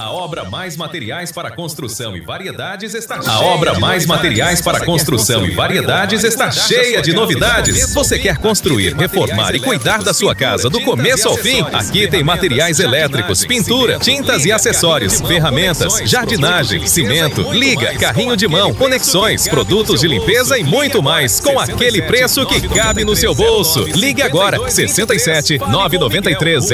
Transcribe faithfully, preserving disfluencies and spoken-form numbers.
A obra Mais Materiais para Construção e Variedades está A obra Mais Materiais para Construção e Variedades está cheia de novidades. Você quer construir, reformar e cuidar da sua casa do começo ao fim? Aqui tem materiais elétricos, pintura, tintas e acessórios, ferramentas, jardinagem, cimento, liga, carrinho de mão, conexões, produtos de limpeza e muito mais, com aquele preço que cabe no seu bolso. Ligue agora, sessenta e sete, nove nove três